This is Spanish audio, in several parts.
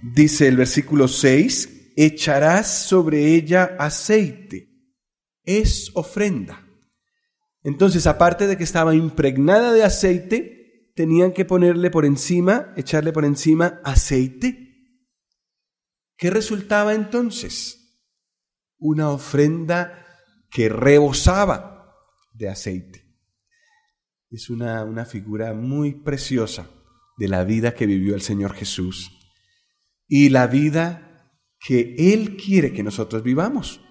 dice el versículo 6, echarás sobre ella aceite. Es ofrenda. Entonces, aparte de que estaba impregnada de aceite, tenían que echarle por encima aceite. ¿Qué resultaba entonces? Una ofrenda que rebosaba de aceite. Es una figura muy preciosa de la vida que vivió el Señor Jesús y la vida que Él quiere que nosotros vivamos.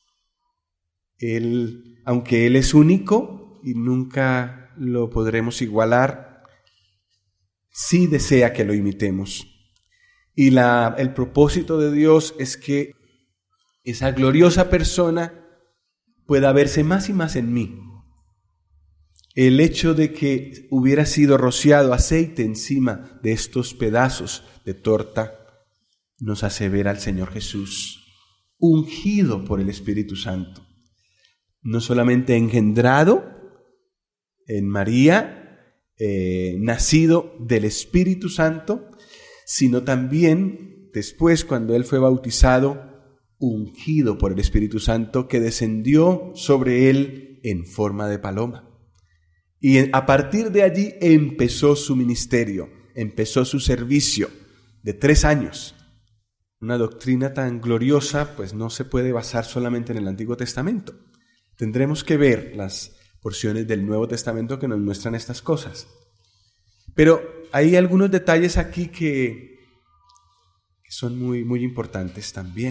Él, aunque Él es único y nunca lo podremos igualar, sí desea que lo imitemos. Y el propósito de Dios es que esa gloriosa persona pueda verse más y más en mí. El hecho de que hubiera sido rociado aceite encima de estos pedazos de torta nos hace ver al Señor Jesús ungido por el Espíritu Santo. No solamente engendrado en María, nacido del Espíritu Santo, sino también después, cuando Él fue bautizado, ungido por el Espíritu Santo que descendió sobre Él en forma de paloma. Y a partir de allí empezó su ministerio, empezó su servicio de 3 años. Una doctrina tan gloriosa, pues no se puede basar solamente en el Antiguo Testamento. Tendremos que ver las porciones del Nuevo Testamento que nos muestran estas cosas. Pero hay algunos detalles aquí que son muy, muy importantes también.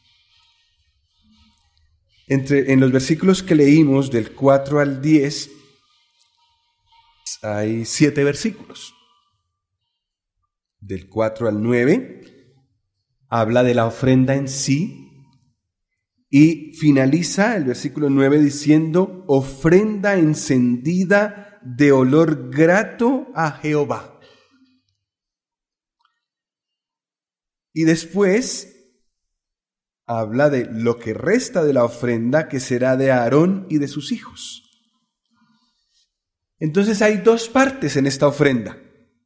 En los versículos que leímos del 4 al 10, hay 7 versículos. Del 4 al 9 habla de la ofrenda en sí y finaliza el versículo 9 diciendo: ofrenda encendida de olor grato a Jehová. Y después habla de lo que resta de la ofrenda, que será de Aarón y de sus hijos. Entonces hay 2 partes en esta ofrenda.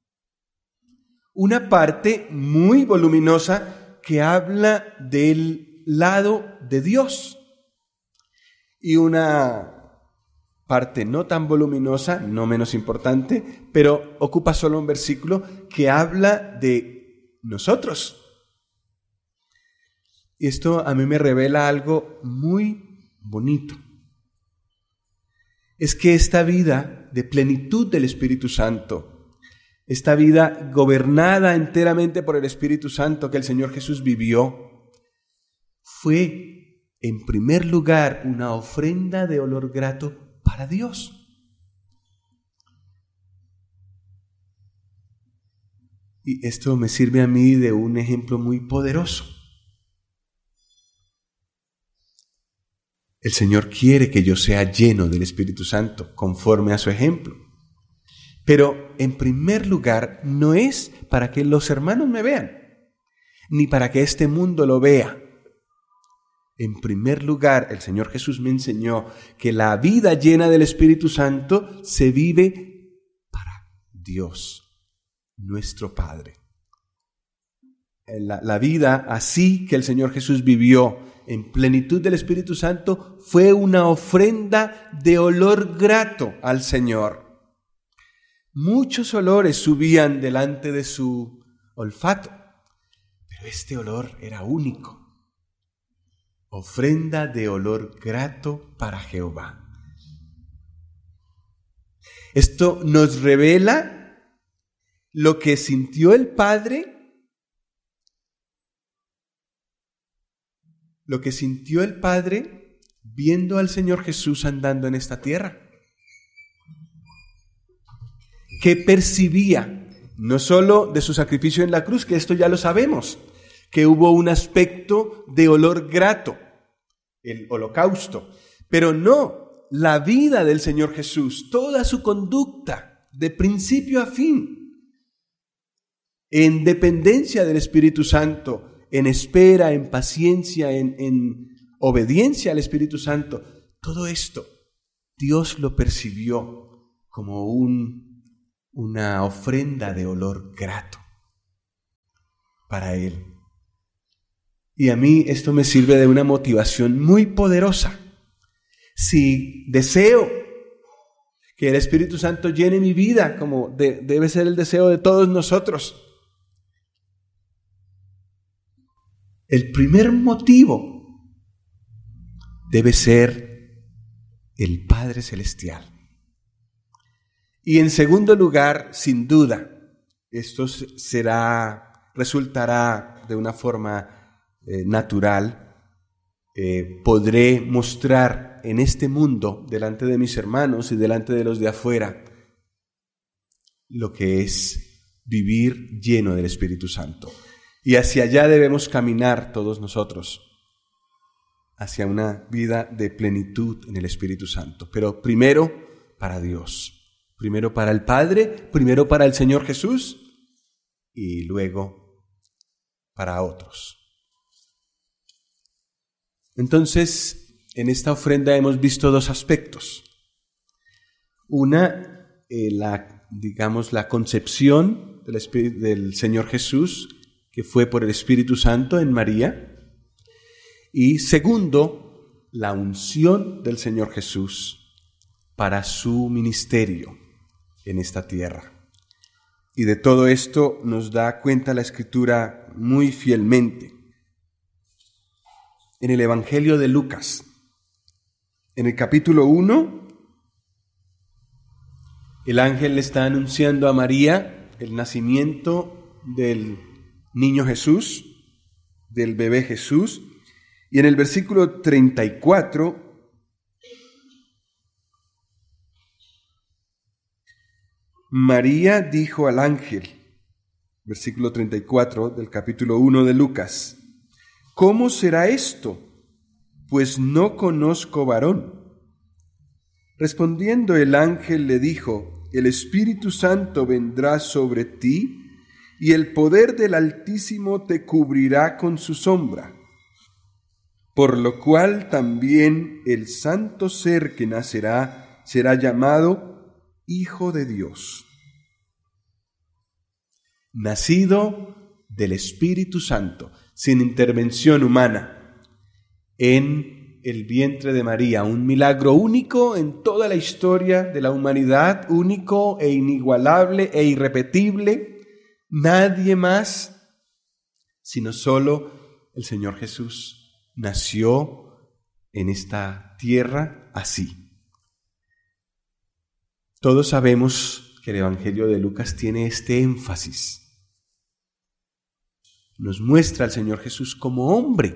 Una parte muy voluminosa que habla del lado de Dios y una parte no tan voluminosa, no menos importante, pero ocupa solo un versículo que habla de nosotros. Y esto a mí me revela algo muy bonito. Es que esta vida de plenitud del Espíritu Santo, esta vida gobernada enteramente por el Espíritu Santo que el Señor Jesús vivió, fue en primer lugar una ofrenda de olor grato para Dios. Y esto me sirve a mí de un ejemplo muy poderoso. El Señor quiere que yo sea lleno del Espíritu Santo, conforme a su ejemplo. Pero en primer lugar, no es para que los hermanos me vean, ni para que este mundo lo vea. En primer lugar, el Señor Jesús me enseñó que la vida llena del Espíritu Santo se vive para Dios, nuestro Padre. La vida así que el Señor Jesús vivió en plenitud del Espíritu Santo fue una ofrenda de olor grato al Señor. Muchos olores subían delante de su olfato, pero este olor era único. Ofrenda de olor grato para Jehová. Esto nos revela lo que sintió el Padre, viendo al Señor Jesús andando en esta tierra. Que percibía, no solo de su sacrificio en la cruz, que esto ya lo sabemos, que hubo un aspecto de olor grato, el holocausto, pero no, la vida del Señor Jesús, toda su conducta, de principio a fin, en dependencia del Espíritu Santo, en espera, en paciencia, en obediencia al Espíritu Santo, todo esto Dios lo percibió como una ofrenda de olor grato. para Él. Y a mí esto me sirve de una motivación muy poderosa. Si deseo que el Espíritu Santo llene mi vida, como debe ser el deseo de todos nosotros, el primer motivo debe ser el Padre Celestial. Y en segundo lugar, sin duda, esto resultará de una forma natural. Podré mostrar en este mundo, delante de mis hermanos y delante de los de afuera, lo que es vivir lleno del Espíritu Santo. Y hacia allá debemos caminar todos nosotros, hacia una vida de plenitud en el Espíritu Santo. Pero primero para Dios, primero para el Padre, primero para el Señor Jesús y luego para otros. Entonces, en esta ofrenda hemos visto dos aspectos. Una, la concepción del Señor Jesús, que fue por el Espíritu Santo en María. Y segundo, la unción del Señor Jesús para su ministerio en esta tierra. Y de todo esto nos da cuenta la Escritura muy fielmente. En el Evangelio de Lucas, en el capítulo 1, el ángel le está anunciando a María el nacimiento del niño Jesús, del bebé Jesús, y en el versículo 34, María dijo al ángel, versículo 34 del capítulo 1 de Lucas, ¿cómo será esto? Pues no conozco varón. Respondiendo el ángel le dijo, el Espíritu Santo vendrá sobre ti, y el poder del Altísimo te cubrirá con su sombra. Por lo cual también el santo ser que nacerá será llamado Hijo de Dios. Nacido del Espíritu Santo, sin intervención humana, en el vientre de María, un milagro único en toda la historia de la humanidad, único e inigualable e irrepetible. Nadie más, sino solo el Señor Jesús, nació en esta tierra así. Todos sabemos que el Evangelio de Lucas tiene este énfasis. Nos muestra al Señor Jesús como hombre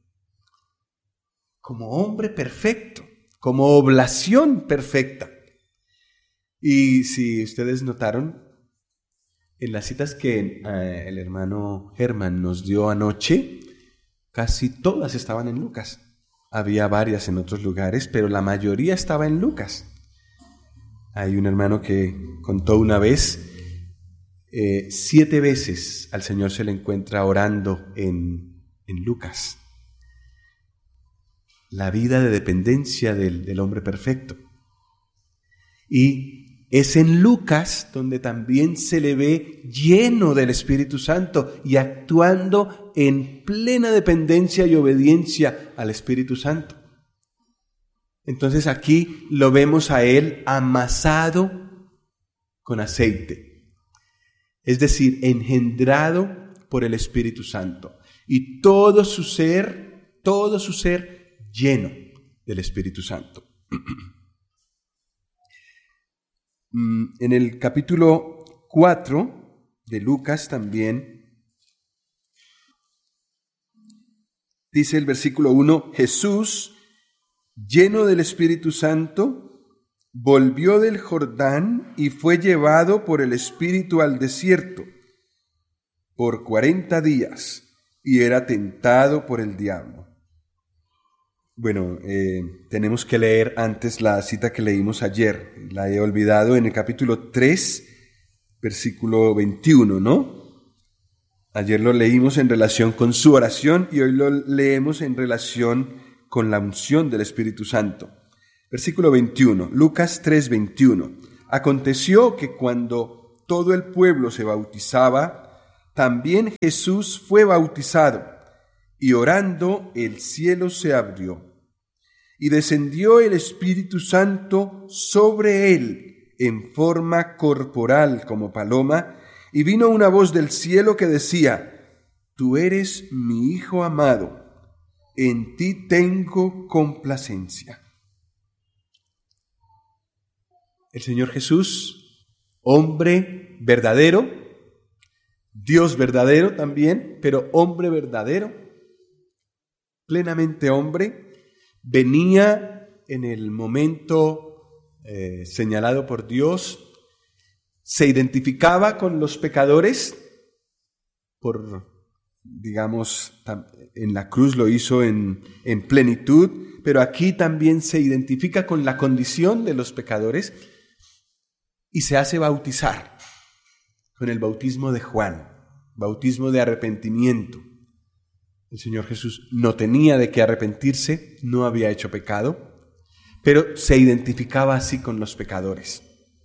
perfecto, como oblación perfecta. Y si ustedes notaron, en las citas que el hermano Germán nos dio anoche, casi todas estaban en Lucas. Había varias en otros lugares, pero la mayoría estaba en Lucas. Hay un hermano que contó una vez, 7 veces al Señor se le encuentra orando en Lucas. La vida de dependencia del hombre perfecto. Y es en Lucas donde también se le ve lleno del Espíritu Santo y actuando en plena dependencia y obediencia al Espíritu Santo. Entonces aquí lo vemos a él amasado con aceite, es decir, engendrado por el Espíritu Santo, y todo su ser lleno del Espíritu Santo. En el capítulo 4 de Lucas también dice el versículo 1, Jesús, lleno del Espíritu Santo, volvió del Jordán y fue llevado por el Espíritu al desierto por 40 días y era tentado por el diablo. Bueno, tenemos que leer antes la cita que leímos ayer. La he olvidado, en el capítulo 3, versículo 21, ¿no? Ayer lo leímos en relación con su oración y hoy lo leemos en relación con la unción del Espíritu Santo. Versículo 21, Lucas 3, 21. Aconteció que cuando todo el pueblo se bautizaba, también Jesús fue bautizado, y orando el cielo se abrió, y descendió el Espíritu Santo sobre él en forma corporal como paloma, y vino una voz del cielo que decía: Tú eres mi Hijo amado, en ti tengo complacencia. El Señor Jesús, hombre verdadero, Dios verdadero también, pero hombre verdadero, plenamente hombre, venía en el momento señalado por Dios, se identificaba con los pecadores, digamos, en la cruz lo hizo en plenitud, pero aquí también se identifica con la condición de los pecadores y se hace bautizar con el bautismo de Juan, bautismo de arrepentimiento. El Señor Jesús no tenía de qué arrepentirse, no había hecho pecado, pero se identificaba así con los pecadores.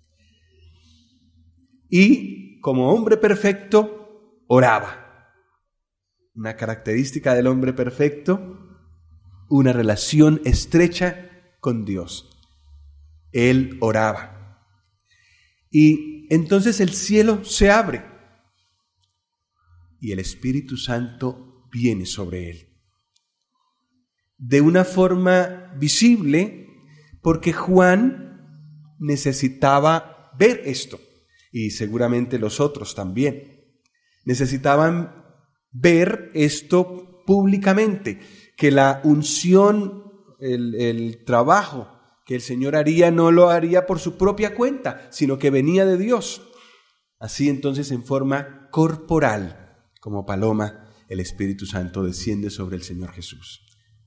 Y como hombre perfecto, oraba. Una característica del hombre perfecto, una relación estrecha con Dios. Él oraba. Y entonces el cielo se abre y el Espíritu Santo viene sobre él. De una forma visible, porque Juan necesitaba ver esto, y seguramente los otros también. Necesitaban ver esto públicamente, que la unción, el trabajo que el Señor haría no lo haría por su propia cuenta, sino que venía de Dios. Así entonces, en forma corporal, como paloma, el Espíritu Santo desciende sobre el Señor Jesús.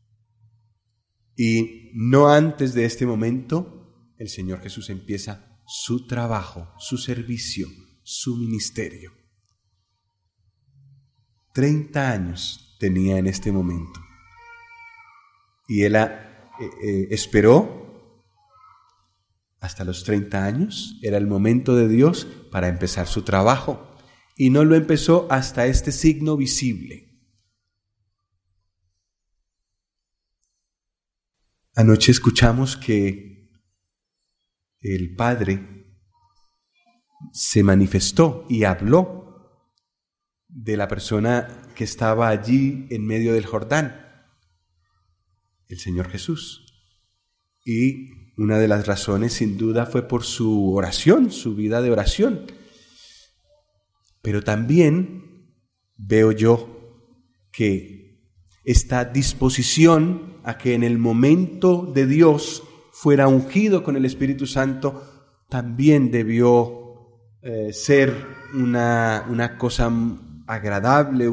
Y no antes de este momento, el Señor Jesús empieza su trabajo, su servicio, su ministerio. 30 años tenía en este momento. Y él esperó hasta los 30 años. Era el momento de Dios para empezar su trabajo. Y no lo empezó hasta este signo visible. Anoche escuchamos que el Padre se manifestó y habló de la persona que estaba allí en medio del Jordán, el Señor Jesús. Y una de las razones sin duda fue por su oración, su vida de oración. Pero también veo yo que esta disposición a que en el momento de Dios fuera ungido con el Espíritu Santo también debió ser una cosa agradable,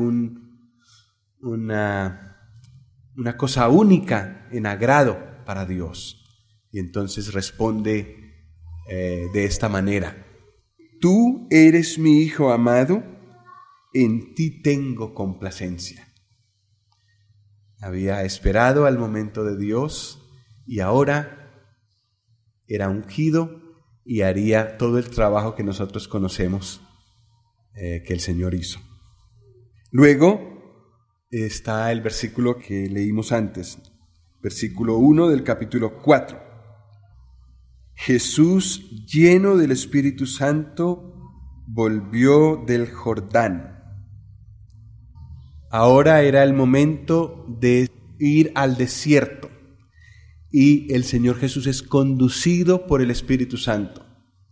una cosa única en agrado para Dios. Y entonces responde de esta manera: Tú eres mi Hijo amado, en ti tengo complacencia. Había esperado al momento de Dios y ahora era ungido y haría todo el trabajo que nosotros conocemos que el Señor hizo. Luego está el versículo que leímos antes, versículo 1 del capítulo 4. Jesús, lleno del Espíritu Santo, volvió del Jordán. Ahora era el momento de ir al desierto y el Señor Jesús es conducido por el Espíritu Santo.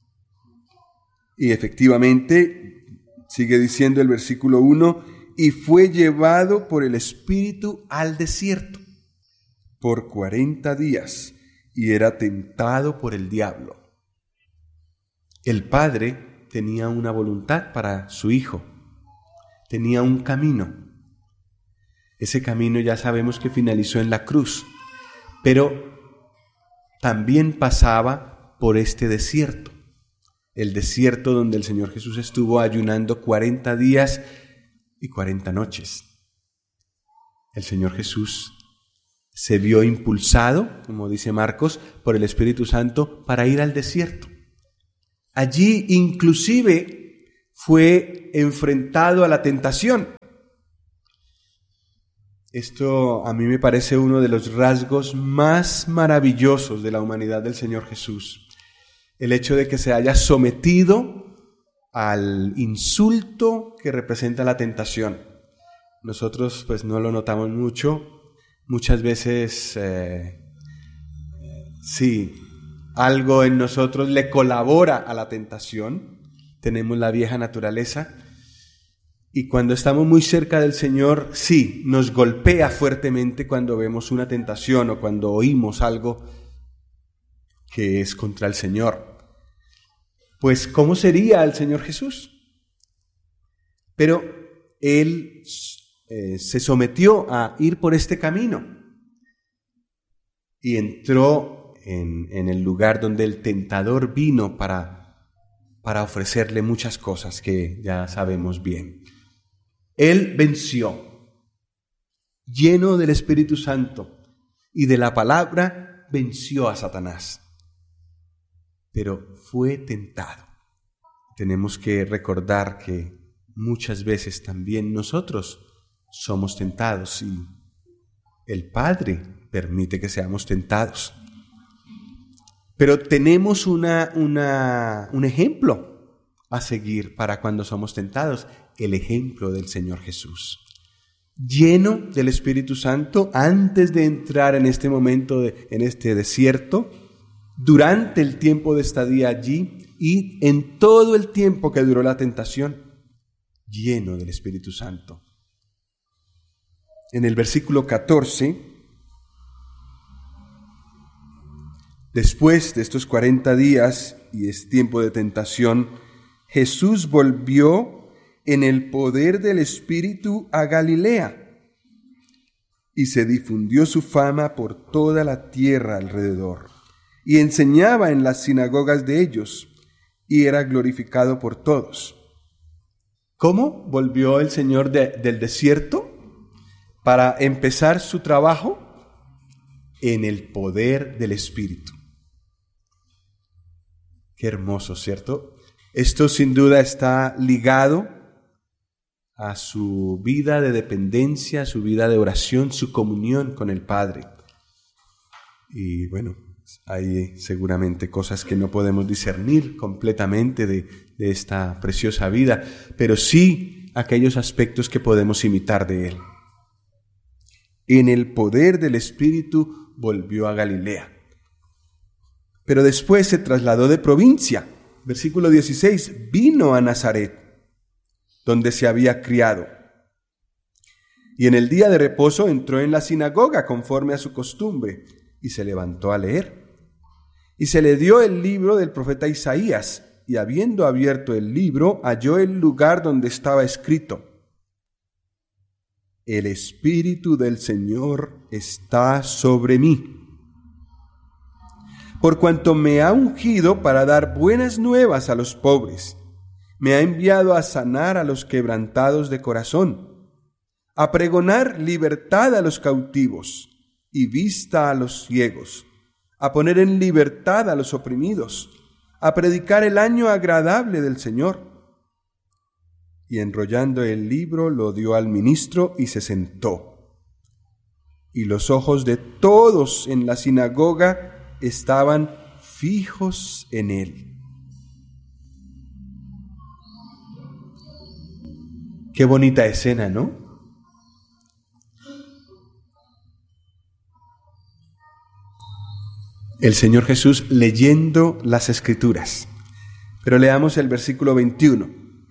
Y efectivamente, sigue diciendo el versículo 1, y fue llevado por el Espíritu al desierto por 40 días y era tentado por el diablo. El Padre tenía una voluntad para su Hijo, tenía un camino. Ese camino ya sabemos que finalizó en la cruz, pero también pasaba por este desierto, el desierto donde el Señor Jesús estuvo ayunando 40 días y 40 noches. El Señor Jesús se vio impulsado, como dice Marcos, por el Espíritu Santo para ir al desierto. Allí inclusive fue enfrentado a la tentación. Esto a mí me parece uno de los rasgos más maravillosos de la humanidad del Señor Jesús. El hecho de que se haya sometido al insulto que representa la tentación. Nosotros pues no lo notamos mucho. Muchas veces sí, algo en nosotros le colabora a la tentación. Tenemos la vieja naturaleza. Y cuando estamos muy cerca del Señor, sí, nos golpea fuertemente cuando vemos una tentación o cuando oímos algo que es contra el Señor. Pues, ¿cómo sería el Señor Jesús? Pero Él se sometió a ir por este camino y entró en el lugar donde el tentador vino para ofrecerle muchas cosas que ya sabemos bien. Él venció, lleno del Espíritu Santo y de la palabra, venció a Satanás. Pero fue tentado. Tenemos que recordar que muchas veces también nosotros somos tentados y el Padre permite que seamos tentados. Pero tenemos un ejemplo a seguir para cuando somos tentados. El ejemplo del Señor Jesús, lleno del Espíritu Santo antes de entrar en este momento, en este desierto, durante el tiempo de estadía allí y en todo el tiempo que duró la tentación, lleno del Espíritu Santo. En el versículo 14, después de estos 40 días y este tiempo de tentación, Jesús volvió en el poder del Espíritu a Galilea, y se difundió su fama por toda la tierra alrededor, y enseñaba en las sinagogas de ellos, y era glorificado por todos. ¿Cómo volvió el Señor del desierto para empezar su trabajo? En el poder del Espíritu. Qué hermoso, ¿cierto? Esto sin duda está ligado a su vida de dependencia, su vida de oración, su comunión con el Padre. Y bueno, hay seguramente cosas que no podemos discernir completamente de esta preciosa vida, pero sí aquellos aspectos que podemos imitar de Él. En el poder del Espíritu volvió a Galilea. Pero después se trasladó de provincia. Versículo 16, vino a Nazaret, donde se había criado. Y en el día de reposo entró en la sinagoga conforme a su costumbre, y se levantó a leer. Y se le dio el libro del profeta Isaías, y habiendo abierto el libro, halló el lugar donde estaba escrito: El Espíritu del Señor está sobre mí, por cuanto me ha ungido para dar buenas nuevas a los pobres. Me ha enviado a sanar a los quebrantados de corazón, a pregonar libertad a los cautivos y vista a los ciegos, a poner en libertad a los oprimidos, a predicar el año agradable del Señor. Y enrollando el libro lo dio al ministro y se sentó. Y los ojos de todos en la sinagoga estaban fijos en él. Qué bonita escena, ¿no? El Señor Jesús leyendo las Escrituras. Pero leamos el versículo 21.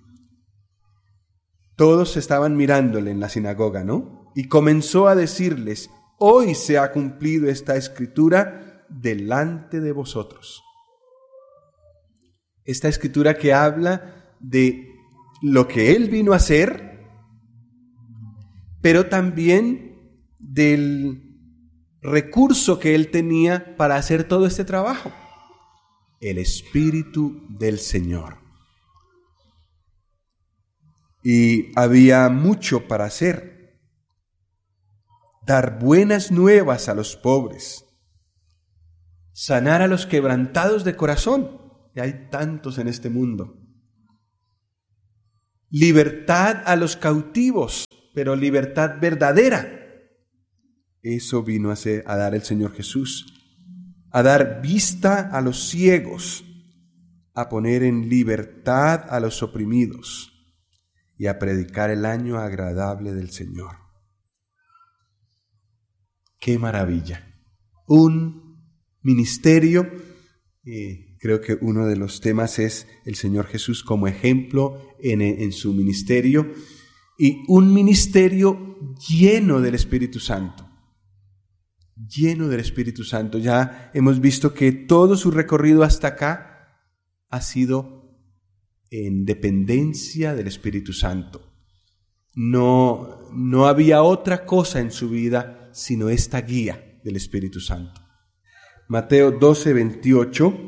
Todos estaban mirándole en la sinagoga, ¿no? Y comenzó a decirles: hoy se ha cumplido esta Escritura delante de vosotros. Esta Escritura que habla de lo que Él vino a hacer, pero también del recurso que Él tenía para hacer todo este trabajo: el Espíritu del Señor. Y había mucho para hacer: dar buenas nuevas a los pobres, sanar a los quebrantados de corazón, y hay tantos en este mundo, libertad a los cautivos, pero libertad verdadera. Eso vino a dar el Señor Jesús, a dar vista a los ciegos, a poner en libertad a los oprimidos y a predicar el año agradable del Señor. ¡Qué maravilla! Un ministerio, creo que uno de los temas es el Señor Jesús como ejemplo en su ministerio, y un ministerio lleno del Espíritu Santo. Lleno del Espíritu Santo. Ya hemos visto que todo su recorrido hasta acá ha sido en dependencia del Espíritu Santo. No había otra cosa en su vida sino esta guía del Espíritu Santo. Mateo 12:28,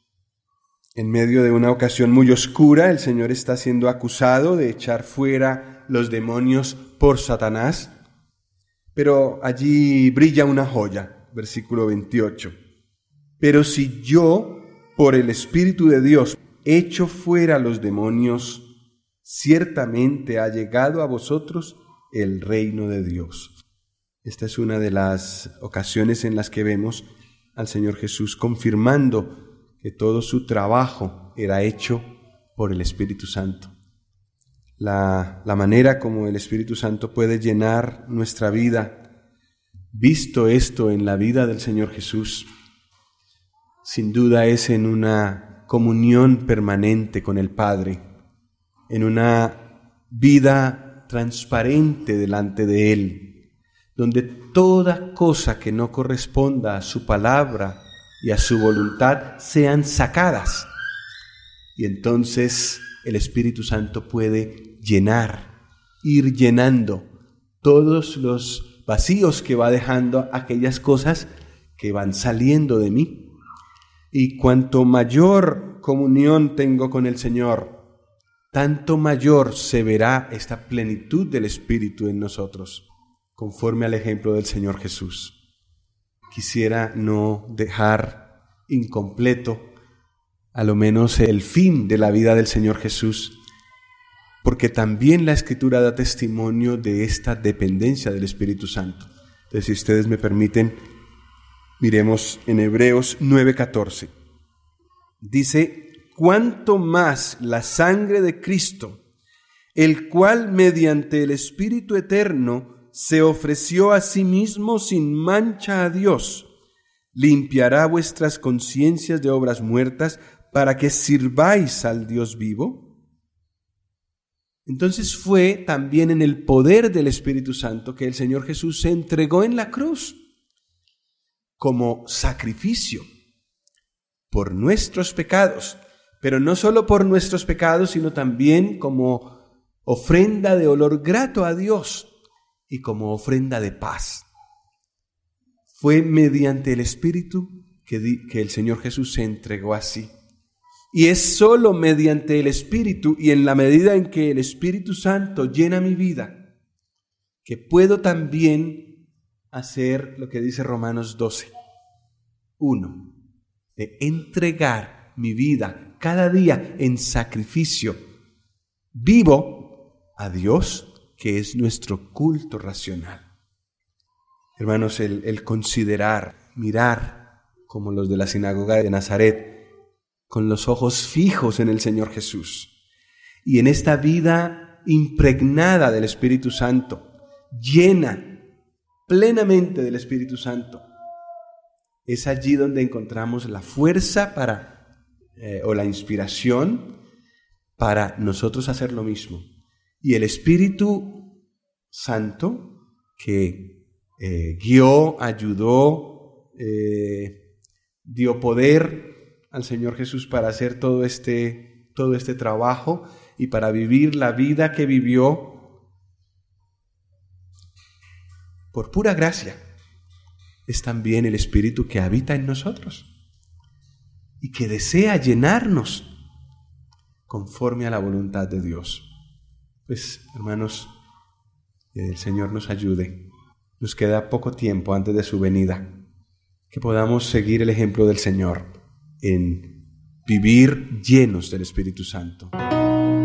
en medio de una ocasión muy oscura, el Señor está siendo acusado de echar fuera los demonios por Satanás, pero allí brilla una joya, versículo 28. Pero si yo, por el Espíritu de Dios, echo fuera los demonios, ciertamente ha llegado a vosotros el reino de Dios. Esta es una de las ocasiones en las que vemos al Señor Jesús confirmando que todo su trabajo era hecho por el Espíritu Santo. La manera como el Espíritu Santo puede llenar nuestra vida, visto esto en la vida del Señor Jesús, sin duda es en una comunión permanente con el Padre, en una vida transparente delante de Él, donde toda cosa que no corresponda a su palabra y a su voluntad sean sacadas. Y entonces el Espíritu Santo puede ir llenando todos los vacíos que va dejando aquellas cosas que van saliendo de mí. Y cuanto mayor comunión tengo con el Señor, tanto mayor se verá esta plenitud del Espíritu en nosotros, conforme al ejemplo del Señor Jesús. Quisiera no dejar incompleto a lo menos el fin de la vida del Señor Jesús, porque también la Escritura da testimonio de esta dependencia del Espíritu Santo. Entonces, si ustedes me permiten, miremos en Hebreos 9:14. Dice: cuanto más la sangre de Cristo, el cual mediante el Espíritu eterno se ofreció a sí mismo sin mancha a Dios, limpiará vuestras conciencias de obras muertas para que sirváis al Dios vivo. Entonces fue también en el poder del Espíritu Santo que el Señor Jesús se entregó en la cruz como sacrificio por nuestros pecados, pero no solo por nuestros pecados, sino también como ofrenda de olor grato a Dios y como ofrenda de paz. Fue mediante el Espíritu que el Señor Jesús se entregó así. Y es solo mediante el Espíritu y en la medida en que el Espíritu Santo llena mi vida que puedo también hacer lo que dice Romanos 12:1, de entregar mi vida cada día en sacrificio vivo a Dios, que es nuestro culto racional. Hermanos, el considerar, mirar como los de la sinagoga de Nazaret, con los ojos fijos en el Señor Jesús, y en esta vida impregnada del Espíritu Santo, llena plenamente del Espíritu Santo, es allí donde encontramos la fuerza o la inspiración para nosotros hacer lo mismo. Y el Espíritu Santo que guió, ayudó, dio poder al Señor Jesús para hacer todo este trabajo y para vivir la vida que vivió por pura gracia, es también el Espíritu que habita en nosotros y que desea llenarnos conforme a la voluntad de Dios. Pues, hermanos, que el Señor nos ayude. Nos queda poco tiempo antes de su venida, que podamos seguir el ejemplo del Señor en vivir llenos del Espíritu Santo.